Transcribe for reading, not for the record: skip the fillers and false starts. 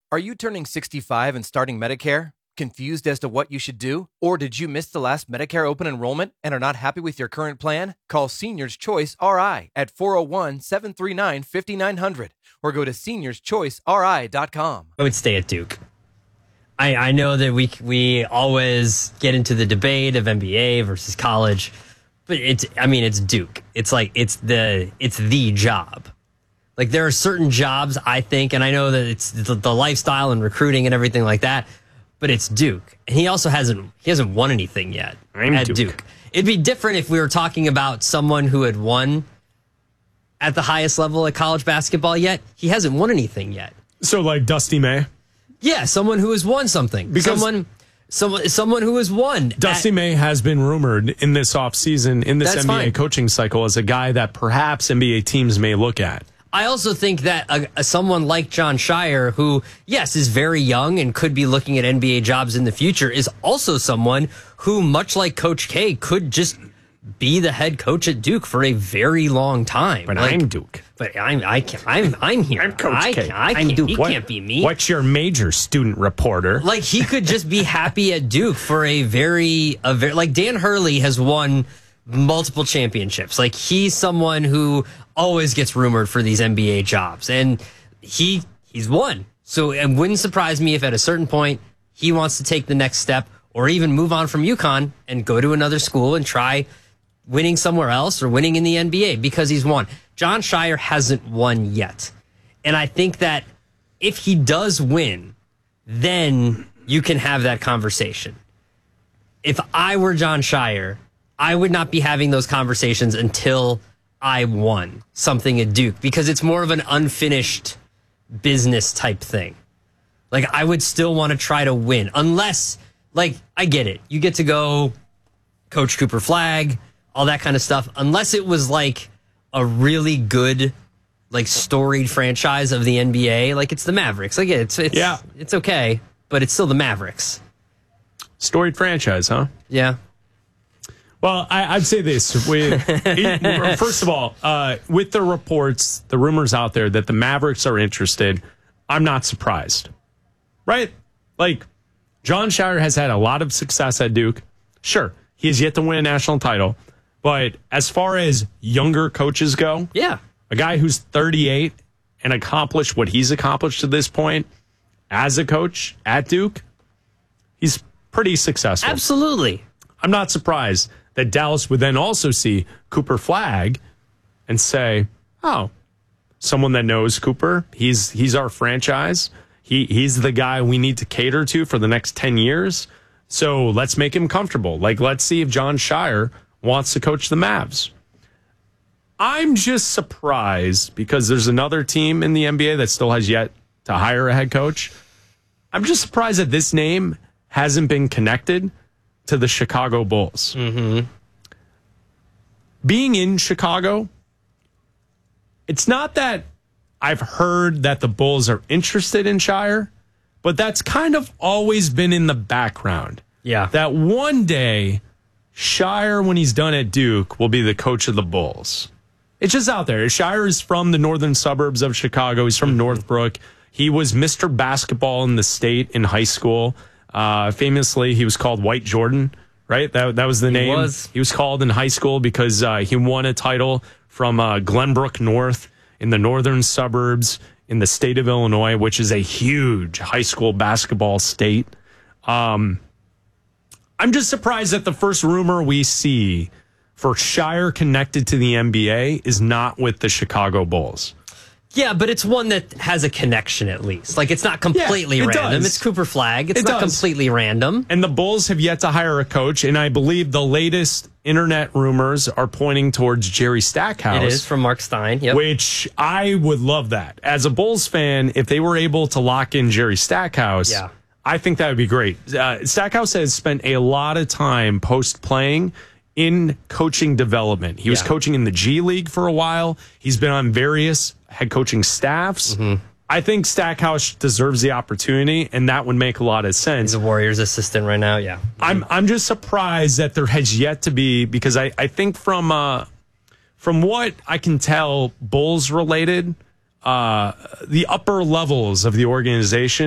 Are you turning 65 and starting Medicare? Confused as to what you should do? Or did you miss the last Medicare open enrollment and are not happy with your current plan? Call Seniors Choice RI at 401-739-5900 or go to seniorschoiceri.com. I would stay at Duke. I know that we always get into the debate of NBA versus college, but it's Duke. It's like it's the job. Like there are certain jobs, I think, and I know that it's the lifestyle and recruiting and everything like that, but it's Duke. And he also hasn't won anything yet at Duke. It'd be different if we were talking about someone who had won at the highest level at college basketball yet. He hasn't won anything yet. So like Dusty May? Yeah, someone who has won something. Because someone who has won. Dusty May has been rumored in this offseason, in this NBA coaching cycle, as a guy that perhaps NBA teams may look at. I also think that someone like Jon Scheyer, who, yes, is very young and could be looking at NBA jobs in the future, is also someone who, much like Coach K, could just be the head coach at Duke for a very long time. But I'm Duke. But I'm here. I'm Coach K. I'm Duke. He can't be me. What's your major, student reporter? Like, he could just be happy at Duke for a very like Dan Hurley has won multiple championships. Like, he's someone who always gets rumored for these NBA jobs, and he's won. So it wouldn't surprise me if at a certain point he wants to take the next step or even move on from UConn and go to another school and try winning somewhere else or winning in the NBA because he's won. Jon Scheyer hasn't won yet. And I think that if he does win, then you can have that conversation. If I were Jon Scheyer, I would not be having those conversations until I won something at Duke because it's more of an unfinished business type thing. Like, I would still want to try to win unless, like, I get it. You get to go coach Cooper Flagg, all that kind of stuff. Unless it was like a really good, like, storied franchise of the NBA, like it's the Mavericks. Like, it's okay, but it's still the Mavericks. Storied franchise, huh? Yeah. Well, I'd say this. First of all, with the reports, the rumors out there that the Mavericks are interested, I'm not surprised. Right? Like, Jon Scheyer has had a lot of success at Duke. Sure, he has yet to win a national title. But as far as younger coaches go, yeah, a guy who's 38 and accomplished what he's accomplished to this point as a coach at Duke, he's pretty successful. Absolutely. I'm not surprised that Dallas would then also see Cooper Flagg and say, oh, someone that knows Cooper, he's our franchise. He's the guy we need to cater to for the next 10 years. So let's make him comfortable. Like, let's see if Jon Scheyer wants to coach the Mavs. I'm just surprised because there's another team in the NBA that still has yet to hire a head coach. I'm just surprised that this name hasn't been connected to the Chicago Bulls. Mm-hmm. Being in Chicago, it's not that I've heard that the Bulls are interested in Scheyer, but that's kind of always been in the background. Yeah. That one day, Scheyer, when he's done at Duke, will be the coach of the Bulls. It's just out there. Scheyer is from the northern suburbs of Chicago. He's from Northbrook. He was Mr. Basketball in the state in high school. Famously, he was called White Jordan, right? That was the name. He was called in high school because he won a title from Glenbrook North in the northern suburbs in the state of Illinois, which is a huge high school basketball state. I'm just surprised that the first rumor we see for Scheyer connected to the NBA is not with the Chicago Bulls. Yeah, but it's one that has a connection at least. Like, it's not completely random. It's Cooper Flagg. It's not completely random. And the Bulls have yet to hire a coach, and I believe the latest internet rumors are pointing towards Jerry Stackhouse. It is from Mark Stein, yep. Which I would love that. As a Bulls fan, if they were able to lock in Jerry Stackhouse, I think that would be great. Stackhouse has spent a lot of time post-playing in coaching development. He was coaching in the G League for a while. He's been on various head coaching staffs. Mm-hmm. I think Stackhouse deserves the opportunity, and that would make a lot of sense. He's a Warriors assistant right now, yeah. I'm just surprised that there has yet to be, because I think from what I can tell, Bulls related, the upper levels of the organization